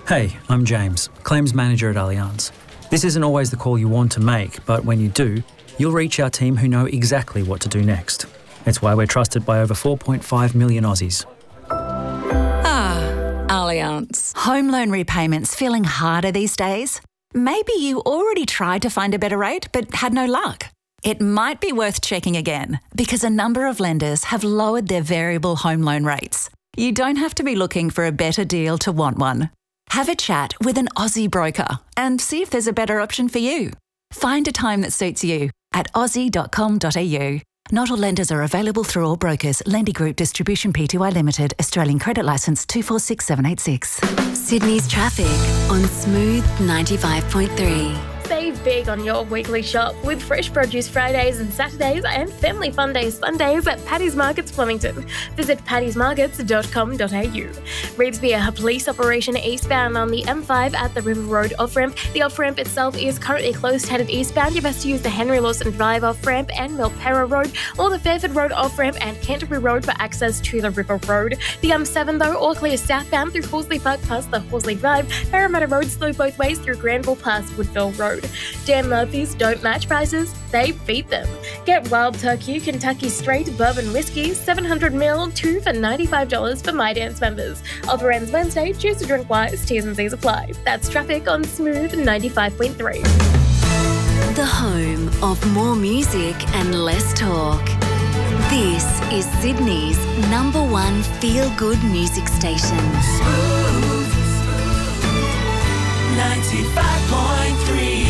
Hey, I'm James, Claims Manager at Allianz. This isn't always the call you want to make, but when you do, you'll reach our team who know exactly what to do next. It's why we're trusted by over 4.5 million Aussies. Allianz. Home loan repayments feeling harder these days? Maybe you already tried to find a better rate but had no luck. It might be worth checking again because a number of lenders have lowered their variable home loan rates. You don't have to be looking for a better deal to want one. Have a chat with an Aussie broker and see if there's a better option for you. Find a time that suits you at aussie.com.au. Not all lenders are available through all brokers. Lendy Group Distribution Pty Limited, Australian Credit Licence 246786. Sydney's traffic on Smooth 95.3. Save big on your weekly shop with Fresh Produce Fridays and Saturdays and Family Fun Days Sundays at Paddy's Markets Flemington. Visit paddysmarkets.com.au. Reevesby, a police operation eastbound on the M5 at the River Road off-ramp. The off-ramp itself is currently closed headed eastbound. You're best to use the Henry Lawson Drive off-ramp and Milpera Road or the Fairford Road off-ramp and Canterbury Road for access to the River Road. The M7 though, all clear southbound through Horsley Park past the Horsley Drive. Parramatta Road slow both ways through Granville past Woodville Road. Dan Murphy's don't match prices, they beat them. Get Wild Turkey Kentucky Straight Bourbon Whiskey 700ml, 2 for $95 for My Dance members. Offer ends Wednesday, choose to drink wise, T's and C's apply. That's traffic on Smooth 95.3. The home of more music and less talk. This is Sydney's number one feel-good music station. Smooth 95.3.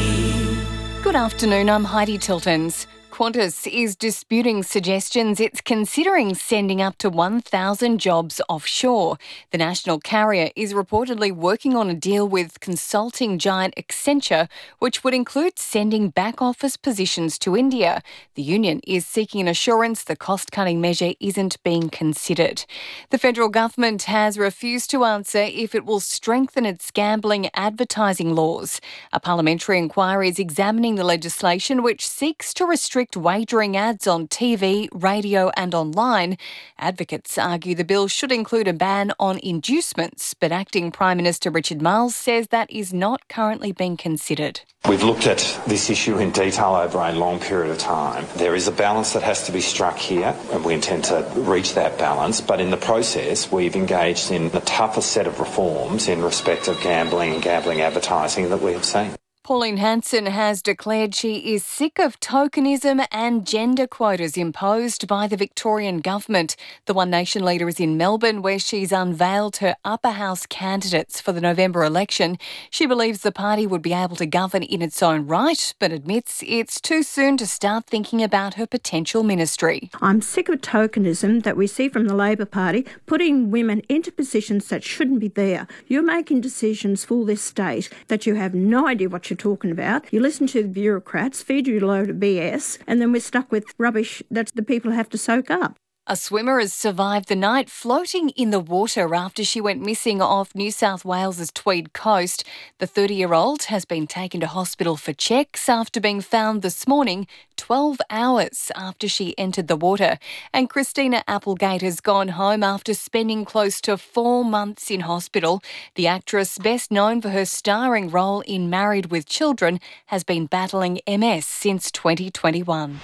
Good afternoon, I'm Heidi Tiltons. Qantas is disputing suggestions it's considering sending up to 1,000 jobs offshore. The national carrier is reportedly working on a deal with consulting giant Accenture, which would include sending back-office positions to India. The union is seeking an assurance the cost-cutting measure isn't being considered. The federal government has refused to answer if it will strengthen its gambling advertising laws. A parliamentary inquiry is examining the legislation which seeks to restrict wagering ads on TV, radio and online. Advocates argue the bill should include a ban on inducements, but Acting Prime Minister Richard Marles says that is not currently being considered. We've looked at this issue in detail over a long period of time. There is a balance that has to be struck here, and we intend to reach that balance. But in the process, we've engaged in the toughest set of reforms in respect of gambling and gambling advertising that we have seen. Pauline Hanson has declared she is sick of tokenism and gender quotas imposed by the Victorian government. The One Nation leader is in Melbourne, where she's unveiled her upper house candidates for the November election. She believes the party would be able to govern in its own right, but admits it's too soon to start thinking about her potential ministry. I'm sick of tokenism that we see from the Labor Party, putting women into positions that shouldn't be there. You're making decisions for this state that you have no idea what you're talking about. You listen to the bureaucrats, feed you a load of BS, and then we're stuck with rubbish that the people have to soak up. A swimmer has survived the night floating in the water after she went missing off New South Wales's Tweed coast. The 30-year-old has been taken to hospital for checks after being found this morning, 12 hours after she entered the water. And Christina Applegate has gone home after spending close to 4 months in hospital. The actress, best known for her starring role in Married with Children, has been battling MS since 2021.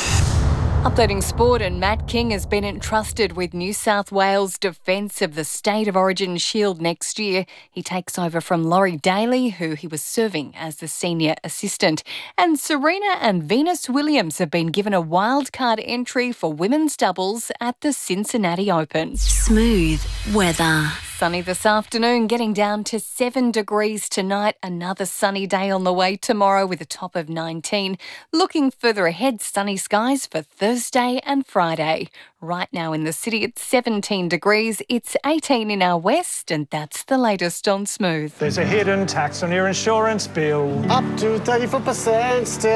Updating sport, and Matt King has been entrusted with New South Wales' defence of the State of Origin Shield next year. He takes over from Laurie Daly, who he was serving as the senior assistant. And Serena and Venus Williams have been given a wildcard entry for women's doubles at the Cincinnati Open. Smooth weather. Sunny this afternoon, getting down to 7 degrees tonight. Another sunny day on the way tomorrow with a top of 19. Looking further ahead, sunny skies for Thursday and Friday. Right now in the city, it's 17 degrees. It's 18 in our west, and that's the latest on Smooth. There's a hidden tax on your insurance bill. Up to 34% still.